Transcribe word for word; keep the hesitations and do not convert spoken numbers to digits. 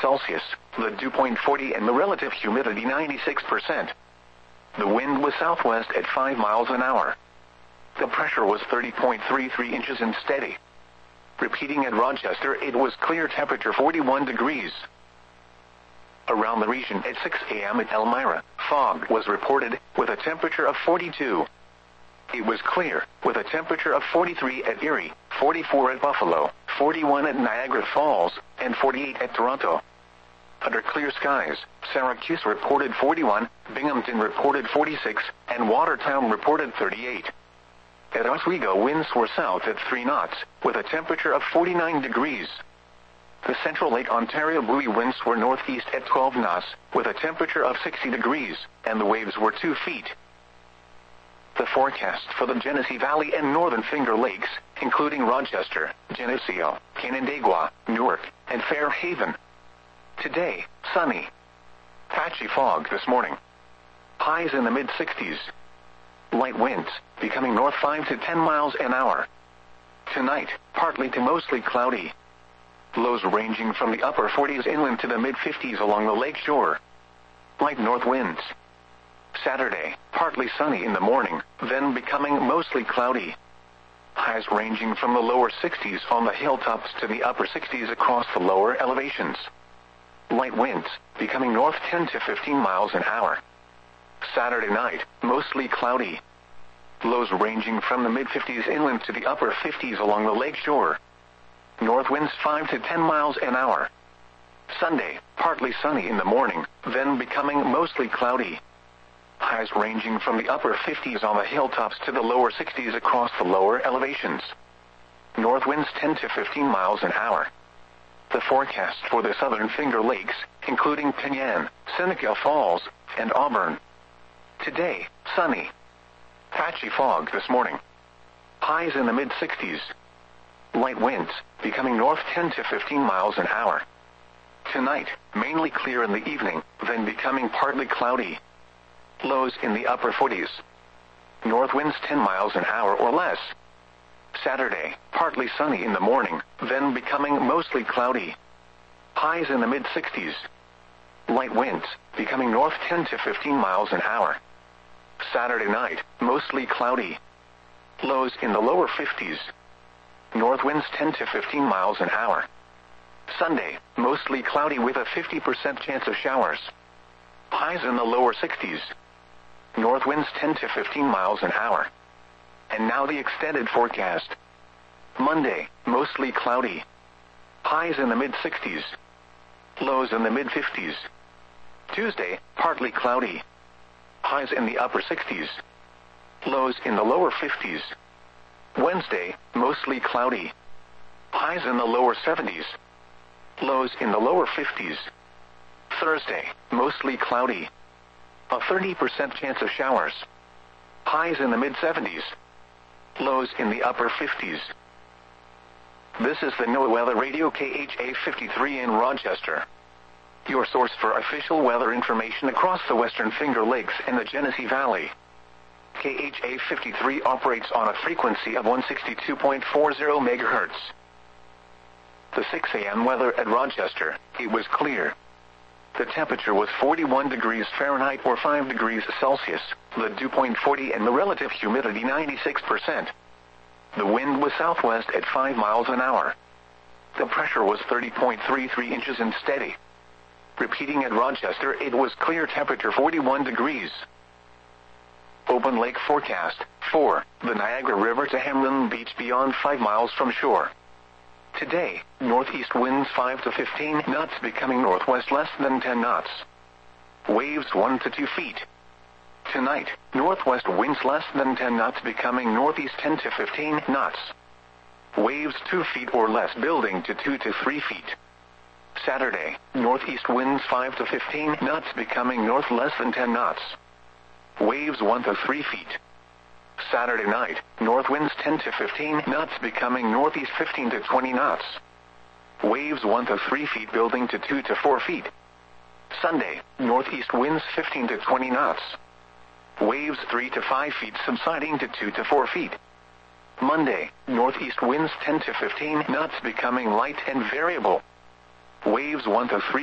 Celsius, the dew point forty and the relative humidity ninety-six percent. The wind was southwest at five miles an hour. The pressure was thirty point three three inches and steady. Repeating at Rochester, it was clear, temperature forty-one degrees. Around the region at six a m at Elmira, fog was reported, with a temperature of forty-two. It was clear, with a temperature of forty-three at Erie, forty-four at Buffalo, forty-one at Niagara Falls, and forty-eight at Toronto. Under clear skies, Syracuse reported forty-one, Binghamton reported forty-six, and Watertown reported thirty-eight. At Oswego, winds were south at three knots, with a temperature of forty-nine degrees. The Central Lake Ontario buoy winds were northeast at twelve knots, with a temperature of sixty degrees, and the waves were two feet. The forecast for the Genesee Valley and Northern Finger Lakes, including Rochester, Geneseo, Canandaigua, Newark, and Fairhaven. Today, sunny. Patchy fog this morning. Highs in the mid sixties. Light winds, becoming north five to ten miles an hour. Tonight, partly to mostly cloudy. Lows ranging from the upper forties inland to the mid fifties along the lake shore. Light north winds. Saturday, partly sunny in the morning, then becoming mostly cloudy. Highs ranging from the lower sixties on the hilltops to the upper sixties across the lower elevations. Light winds, becoming north ten to fifteen miles an hour. Saturday night, mostly cloudy. Lows ranging from the mid fifties inland to the upper fifties along the lake shore. North winds five to ten miles an hour. Sunday, partly sunny in the morning, then becoming mostly cloudy. Highs ranging from the upper fifties on the hilltops to the lower sixties across the lower elevations. North winds ten to fifteen miles an hour. The forecast for the Southern Finger Lakes, including Penyan, Seneca Falls, and Auburn. Today, sunny. Patchy fog this morning. Highs in the mid sixties. Light winds, becoming north ten to fifteen miles an hour. Tonight, mainly clear in the evening, then becoming partly cloudy. Lows in the upper forties. North winds ten miles an hour or less. Saturday, partly sunny in the morning, then becoming mostly cloudy. Highs in the mid sixties. Light winds, becoming north ten to fifteen miles an hour. Saturday night, mostly cloudy. Lows in the lower fifties. North winds ten to fifteen miles an hour. Sunday, mostly cloudy with a fifty percent chance of showers. Highs in the lower sixties. North winds ten to fifteen miles an hour. And now the extended forecast. Monday, mostly cloudy. Highs in the mid sixties. Lows in the mid fifties. Tuesday, partly cloudy. Highs in the upper sixties. Lows in the lower fifties. Wednesday, mostly cloudy. Highs in the lower seventies. Lows in the lower fifties. Thursday, mostly cloudy. A thirty percent chance of showers. Highs in the mid seventies. Lows in the upper fifties. This is the NOAA Weather Radio K H A fifty-three in Rochester. Your source for official weather information across the Western Finger Lakes and the Genesee Valley. K H A fifty-three operates on a frequency of one sixty-two point four zero megahertz. The six a m weather at Rochester, it was clear. The temperature was forty-one degrees Fahrenheit or five degrees Celsius, the dew point forty and the relative humidity ninety-six percent. The wind was southwest at five miles an hour. The pressure was thirty point three three inches and steady. Repeating at Rochester, it was clear, temperature forty-one degrees. Open lake forecast, for the Niagara River to Hamlin Beach beyond five miles from shore. Today, northeast winds five to fifteen knots becoming northwest less than ten knots. Waves one to two feet. Tonight, northwest winds less than ten knots becoming northeast ten to fifteen knots. Waves two feet or less building to two to three feet. Saturday, northeast winds five to fifteen knots becoming north less than ten knots. Waves one to three feet. Saturday night, north winds ten to fifteen knots becoming northeast fifteen to twenty knots. Waves one to three feet building to two to four feet. Sunday, northeast winds fifteen to twenty knots. Waves three to five feet subsiding to two to four feet. Monday, northeast winds ten to fifteen knots becoming light and variable. Waves one to three